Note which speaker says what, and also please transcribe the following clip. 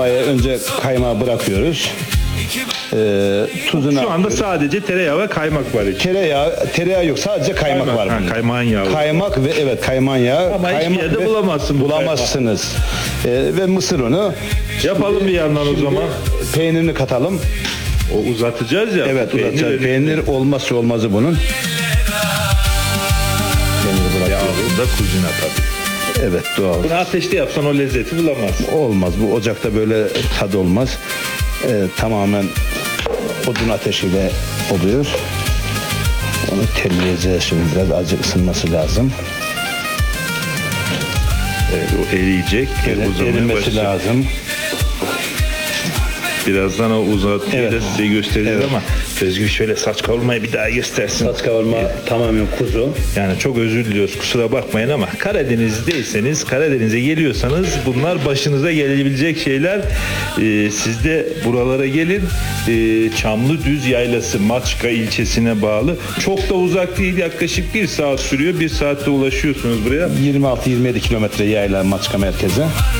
Speaker 1: Tavaya önce kaymağı bırakıyoruz. Tuzunu
Speaker 2: Şu anda sadece tereyağı ve kaymak var içinde.
Speaker 1: tereyağı yok, sadece kaymak var.
Speaker 2: Ha,
Speaker 1: bunun.
Speaker 2: kaymağın yağı.
Speaker 1: Kaymak ve evet kayman yağı.
Speaker 2: Ama hiçbir
Speaker 1: kaymak
Speaker 2: yerde
Speaker 1: ve-
Speaker 2: bulamazsın bu
Speaker 1: Bulamazsınız. Ve mısır unu.
Speaker 2: Yapalım bir yandan o zaman.
Speaker 1: Peynirini katalım.
Speaker 2: O uzatacağız ya.
Speaker 1: Evet,
Speaker 2: peynir
Speaker 1: uzatacağız.
Speaker 2: öyle-
Speaker 1: Peynir olmazsa olmazı bunun. Peyniri bırakıyoruz.
Speaker 2: Yağında kuzine tabii.
Speaker 1: Evet, doğal.
Speaker 2: Bunu ateşte yapsan o lezzeti bulamazsın.
Speaker 1: Olmaz. Bu ocakta böyle tad olmaz. Tamamen odun ateşiyle oluyor. Onu telleyeceğiz şimdi. Biraz azıcık ısınması lazım.
Speaker 2: Evet, o eriyecek. uzamaya
Speaker 1: Erimesi
Speaker 2: başlayacak.
Speaker 1: lazım.
Speaker 2: Birazdan o uzatmayı
Speaker 1: Evet.
Speaker 2: da size göstereceğiz
Speaker 1: Evet.
Speaker 2: ama Özgür şöyle saç kavurmayı bir daha göstersin.
Speaker 1: Saç kavurma tamamen kuzu.
Speaker 2: Yani çok özür diliyoruz, kusura bakmayın ama Karadeniz'deyseniz, Karadeniz'e geliyorsanız bunlar başınıza gelebilecek şeyler. Siz de buralara gelin. Çamlıdüz Yaylası Maçka ilçesine bağlı. Çok da uzak değil, yaklaşık 1 saat sürüyor. 1 saatte ulaşıyorsunuz buraya.
Speaker 1: 26-27 kilometre yayla Maçka merkeze.